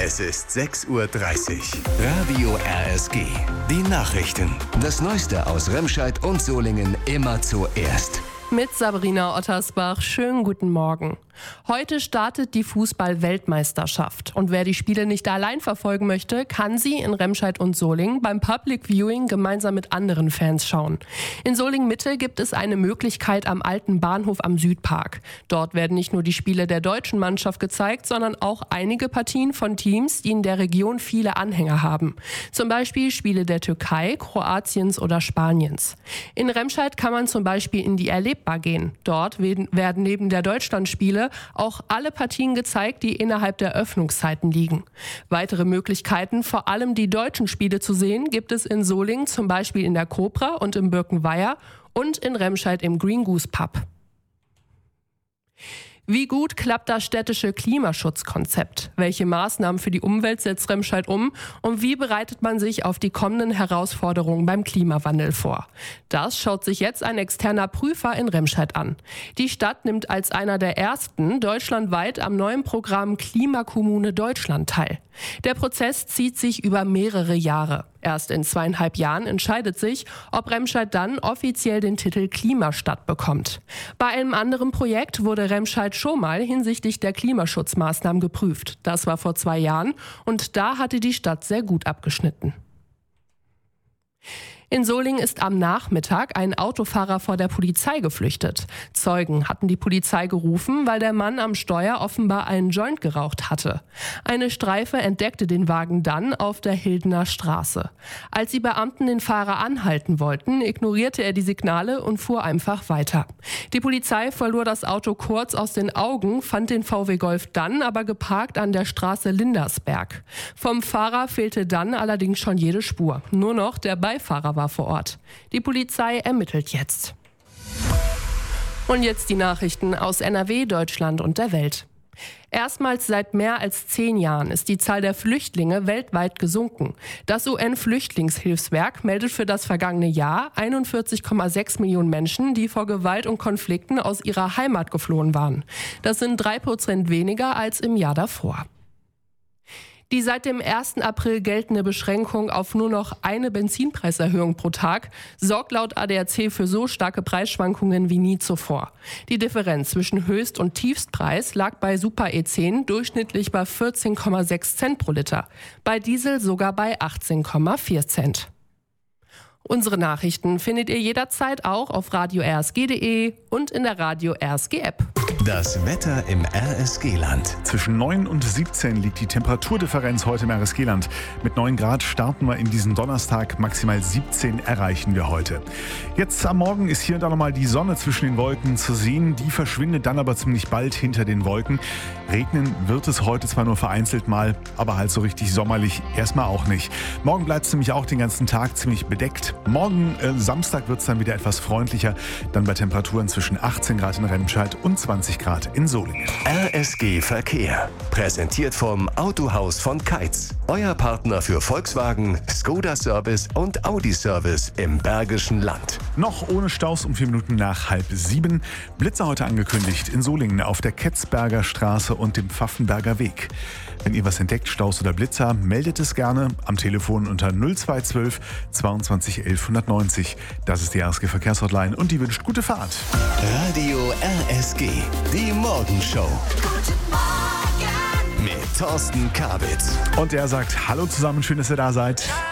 Es ist 6:30 Uhr. Radio RSG. Die Nachrichten. Das Neueste aus Remscheid und Solingen immer zuerst. Mit Sabrina Ottersbach. Schönen guten Morgen. Heute startet die Fußball-Weltmeisterschaft. Und wer die Spiele nicht allein verfolgen möchte, kann sie in Remscheid und Solingen beim Public Viewing gemeinsam mit anderen Fans schauen. In Solingen-Mitte gibt es eine Möglichkeit am alten Bahnhof am Südpark. Dort werden nicht nur die Spiele der deutschen Mannschaft gezeigt, sondern auch einige Partien von Teams, die in der Region viele Anhänger haben. Zum Beispiel Spiele der Türkei, Kroatiens oder Spaniens. In Remscheid kann man zum Beispiel in die Erlebbar gehen. Dort werden neben der Deutschlandspiele auch alle Partien gezeigt, die innerhalb der Öffnungszeiten liegen. Weitere Möglichkeiten, vor allem die deutschen Spiele zu sehen, gibt es in Solingen, zum Beispiel in der Cobra und im Birkenweiher und in Remscheid im Green Goose Pub. Wie gut klappt das städtische Klimaschutzkonzept? Welche Maßnahmen für die Umwelt setzt Remscheid um? Und wie bereitet man sich auf die kommenden Herausforderungen beim Klimawandel vor? Das schaut sich jetzt ein externer Prüfer in Remscheid an. Die Stadt nimmt als einer der ersten deutschlandweit am neuen Programm Klimakommune Deutschland teil. Der Prozess zieht sich über mehrere Jahre. Erst in 2,5 Jahren entscheidet sich, ob Remscheid dann offiziell den Titel Klimastadt bekommt. Bei einem anderen Projekt wurde Remscheid schon mal hinsichtlich der Klimaschutzmaßnahmen geprüft. Das war vor 2 Jahren und da hatte die Stadt sehr gut abgeschnitten. In Solingen ist am Nachmittag ein Autofahrer vor der Polizei geflüchtet. Zeugen hatten die Polizei gerufen, weil der Mann am Steuer offenbar einen Joint geraucht hatte. Eine Streife entdeckte den Wagen dann auf der Hildener Straße. Als die Beamten den Fahrer anhalten wollten, ignorierte er die Signale und fuhr einfach weiter. Die Polizei verlor das Auto kurz aus den Augen, fand den VW Golf dann aber geparkt an der Straße Lindersberg. Vom Fahrer fehlte dann allerdings schon jede Spur. Nur noch der Beifahrer war vor Ort. Die Polizei ermittelt jetzt. Und jetzt die Nachrichten aus NRW, Deutschland und der Welt. Erstmals seit mehr als 10 Jahren ist die Zahl der Flüchtlinge weltweit gesunken. Das UN-Flüchtlingshilfswerk meldet für das vergangene Jahr 41,6 Millionen Menschen, die vor Gewalt und Konflikten aus ihrer Heimat geflohen waren. Das sind 3% weniger als im Jahr davor. Die seit dem 1. April geltende Beschränkung auf nur noch eine Benzinpreiserhöhung pro Tag sorgt laut ADAC für so starke Preisschwankungen wie nie zuvor. Die Differenz zwischen Höchst- und Tiefstpreis lag bei Super E10 durchschnittlich bei 14,6 Cent pro Liter, bei Diesel sogar bei 18,4 Cent. Unsere Nachrichten findet ihr jederzeit auch auf radio-rsg.de und in der Radio RSG App. Das Wetter im RSG-Land. Zwischen 9 und 17 liegt die Temperaturdifferenz heute im RSG-Land. Mit 9 Grad starten wir in diesen Donnerstag, maximal 17 erreichen wir heute. Jetzt am Morgen ist hier und da nochmal die Sonne zwischen den Wolken zu sehen. Die verschwindet dann aber ziemlich bald hinter den Wolken. Regnen wird es heute zwar nur vereinzelt mal, aber halt so richtig sommerlich erstmal auch nicht. Morgen bleibt es nämlich auch den ganzen Tag ziemlich bedeckt. Morgen Samstag wird es dann wieder etwas freundlicher, dann bei Temperaturen zwischen 18 Grad in Remscheid und 20 Grad in Solingen. RSG Verkehr, präsentiert vom Autohaus von Keitz. Euer Partner für Volkswagen, Skoda Service und Audi Service im Bergischen Land. Noch ohne Staus um 4 Minuten nach 6:30. Blitze heute angekündigt in Solingen auf der Ketzberger Straße und dem Pfaffenberger Weg. Wenn ihr was entdeckt, Staus oder Blitzer, meldet es gerne am Telefon unter 0212 22 11 190. Das ist die RSG Verkehrshotline und die wünscht gute Fahrt. Radio RSG, die Morgenshow. Guten Morgen. Mit Thorsten Kabitz. Und er sagt Hallo zusammen, schön, dass ihr da seid.